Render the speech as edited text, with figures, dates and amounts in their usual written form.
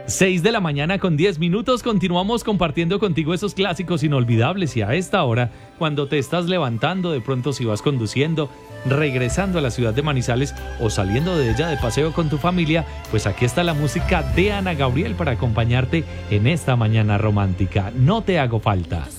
6 de la mañana con 10 minutos, continuamos compartiendo contigo esos clásicos inolvidables y a esta hora, cuando te estás levantando, de pronto si vas conduciendo, regresando a la ciudad de Manizales o saliendo de ella de paseo con tu familia, pues aquí está la música de Ana Gabriel para acompañarte en esta mañana romántica. No te hago falta.